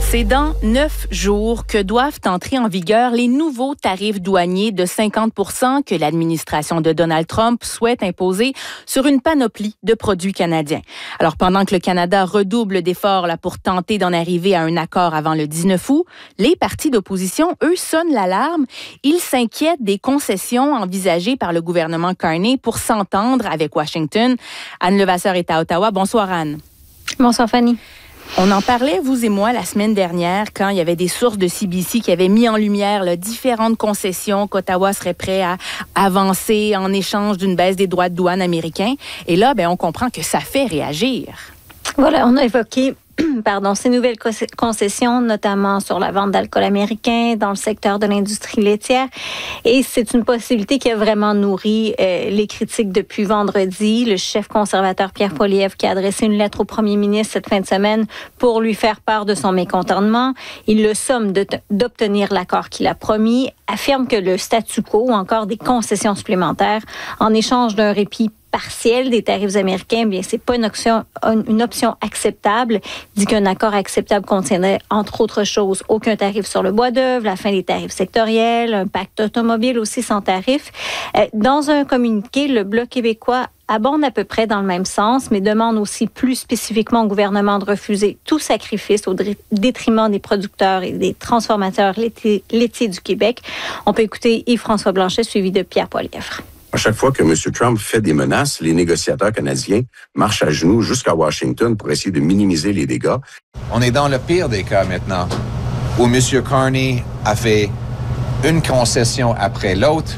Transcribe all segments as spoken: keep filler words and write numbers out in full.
C'est dans neuf jours que doivent entrer en vigueur les nouveaux tarifs douaniers de cinquante pour cent que l'administration de Donald Trump souhaite imposer sur une panoplie de produits canadiens. Alors, pendant que le Canada redouble d'efforts là, pour tenter d'en arriver à un accord avant le dix-neuf août, les partis d'opposition, eux, sonnent l'alarme. Ils s'inquiètent des concessions envisagées par le gouvernement Carney pour s'entendre avec Washington. Anne Levasseur est à Ottawa. Bonsoir, Anne. Bonsoir, Fanny. On en parlait, vous et moi, la semaine dernière, quand il y avait des sources de C B C qui avaient mis en lumière là, différentes concessions qu'Ottawa serait prêt à avancer en échange d'une baisse des droits de douane américains. Et là, ben, on comprend que ça fait réagir. Voilà, on a évoqué pardon, ces nouvelles concessions, notamment sur la vente d'alcool américain dans le secteur de l'industrie laitière. Et c'est une possibilité qui a vraiment nourri euh, les critiques depuis vendredi. Le chef conservateur Pierre Poilievre qui a adressé une lettre au premier ministre cette fin de semaine pour lui faire part de son mécontentement. Il le somme de, d'obtenir l'accord qu'il a promis, affirme que le statu quo ou encore des concessions supplémentaires en échange d'un répit partiel des tarifs américains, bien c'est pas une option, une option acceptable. Il dit qu'un accord acceptable contiendrait, entre autres choses, aucun tarif sur le bois d'œuvre, la fin des tarifs sectoriels, un pacte automobile aussi sans tarif. Dans un communiqué, le Bloc québécois abonde à peu près dans le même sens, mais demande aussi plus spécifiquement au gouvernement de refuser tout sacrifice au détriment des producteurs et des transformateurs laitiers, laitiers du Québec. On peut écouter Yves-François Blanchet, suivi de Pierre Poilievre. À chaque fois que M. Trump fait des menaces, les négociateurs canadiens marchent à genoux jusqu'à Washington pour essayer de minimiser les dégâts. On est dans le pire des cas maintenant, où M. Carney a fait une concession après l'autre,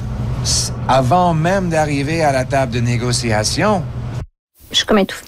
avant même d'arriver à la table de négociation. Je suis comme étouffée.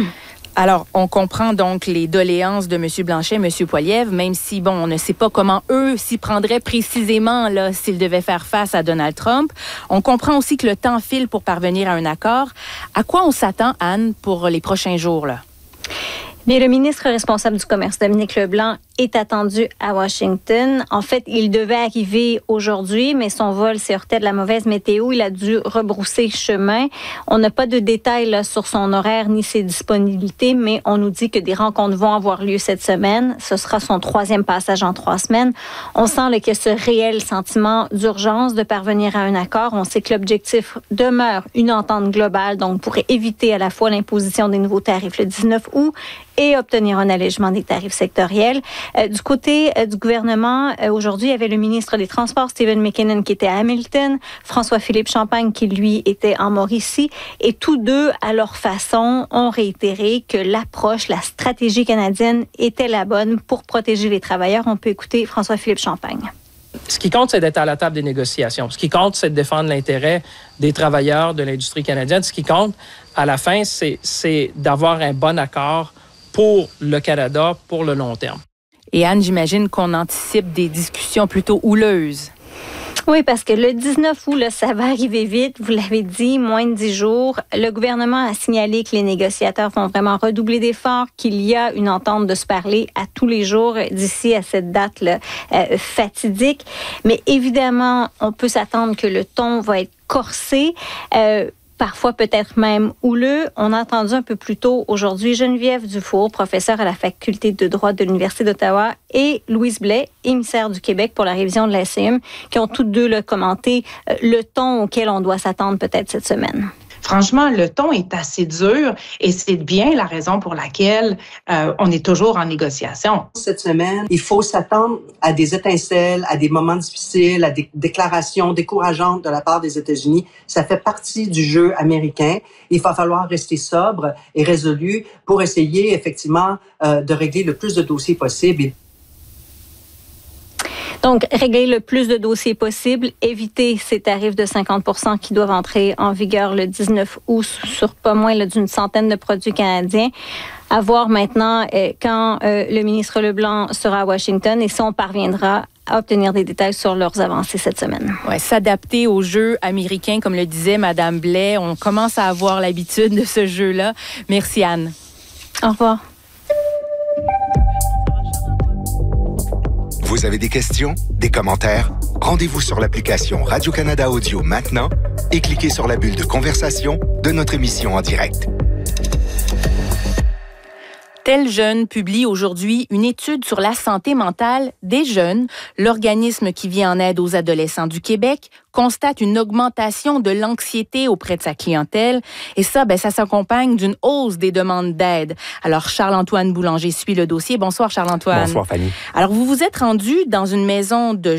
Alors, on comprend donc les doléances de M. Blanchet, M. Poilievre, même si, bon, on ne sait pas comment eux s'y prendraient précisément là s'ils devaient faire face à Donald Trump. On comprend aussi que le temps file pour parvenir à un accord. À quoi on s'attend, Anne, pour les prochains jours, là? Mais le ministre responsable du commerce, Dominique Leblanc, est attendu à Washington. En fait, il devait arriver aujourd'hui, mais son vol s'est heurté de la mauvaise météo. Il a dû rebrousser chemin. On n'a pas de détails là, sur son horaire ni ses disponibilités, mais on nous dit que des rencontres vont avoir lieu cette semaine. Ce sera son troisième passage en trois semaines. On sent là, qu'il y a ce réel sentiment d'urgence de parvenir à un accord. On sait que l'objectif demeure une entente globale, donc pour éviter à la fois l'imposition des nouveaux tarifs le dix-neuf août et obtenir un allègement des tarifs sectoriels. Euh, du côté euh, du gouvernement, euh, aujourd'hui, il y avait le ministre des Transports, Stephen McKinnon, qui était à Hamilton, François-Philippe Champagne, qui, lui, était en Mauricie, et tous deux, à leur façon, ont réitéré que l'approche, la stratégie canadienne était la bonne pour protéger les travailleurs. On peut écouter François-Philippe Champagne. Ce qui compte, c'est d'être à la table des négociations. Ce qui compte, c'est de défendre l'intérêt des travailleurs de l'industrie canadienne. Ce qui compte, à la fin, c'est, c'est d'avoir un bon accord pour le Canada, pour le long terme. Et Anne, j'imagine qu'on anticipe des discussions plutôt houleuses. Oui, parce que le dix-neuf août, là, ça va arriver vite. Vous l'avez dit, moins de dix jours. Le gouvernement a signalé que les négociateurs vont vraiment redoubler d'efforts, qu'il y a une entente de se parler à tous les jours d'ici à cette date-là euh, fatidique. Mais évidemment, on peut s'attendre que le ton va être corsé. Euh, parfois peut-être même houleux. On a entendu un peu plus tôt aujourd'hui Geneviève Dufour, professeure à la faculté de droit de l'Université d'Ottawa, et Louise Blais, émissaire du Québec pour la révision de la S C M, qui ont toutes deux là, commenté euh, le ton auquel on doit s'attendre peut-être cette semaine. Franchement, le ton est assez dur et c'est bien la raison pour laquelle euh, on est toujours en négociation. Cette semaine, il faut s'attendre à des étincelles, à des moments difficiles, à des déclarations décourageantes de la part des États-Unis. Ça fait partie du jeu américain. Il va falloir rester sobre et résolu pour essayer effectivement euh, de régler le plus de dossiers possible. Donc, régler le plus de dossiers possible, éviter ces tarifs de cinquante pour cent qui doivent entrer en vigueur le dix-neuf août sur pas moins là, d'une centaine de produits canadiens. À voir maintenant euh, quand euh, le ministre Leblanc sera à Washington et si on parviendra à obtenir des détails sur leurs avancées cette semaine. Ouais, s'adapter aux jeux américains, comme le disait Mme Blais. On commence à avoir l'habitude de ce jeu-là. Merci, Anne. Au revoir. Vous avez des questions, des commentaires? Rendez-vous sur l'application Radio-Canada Audio maintenant et cliquez sur la bulle de conversation de notre émission en direct. Tel Jeune publie aujourd'hui une étude sur la santé mentale des jeunes. L'organisme qui vient en aide aux adolescents du Québec constate une augmentation de l'anxiété auprès de sa clientèle. Et ça, ben, ça s'accompagne d'une hausse des demandes d'aide. Alors, Charles-Antoine Boulanger suit le dossier. Bonsoir, Charles-Antoine. Bonsoir, Fanny. Alors, vous vous êtes rendu dans une maison de